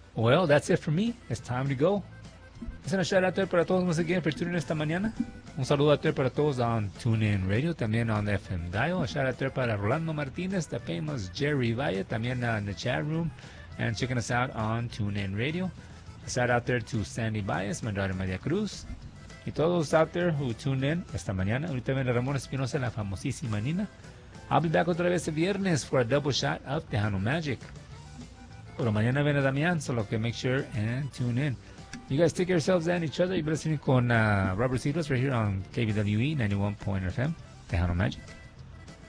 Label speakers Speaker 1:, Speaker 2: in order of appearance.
Speaker 1: Well, that's it for me. It's time to go. Es una shout out there para todos once again for tuning in esta mañana. Un saludo out there para todos on TuneIn Radio, también on FM Dial. A shout out there para Rolando Martinez, the famous Jerry Valle, también in the chat room and checking us out on TuneIn Radio. A shout out there to Sandy Baez, my daughter Maria Cruz, y todos out there who tuned in esta mañana. Ahorita viene Ramón Espinosa, la famosísima Nina. I'll be back otra vez el viernes for a double shot of Tejano Magic. Pero mañana viene Damián, so que make sure and tune in. You guys take care of yourselves and each other. You've been listening con Robert Seedless right here on KBWE 91.FM, Tejano Magic.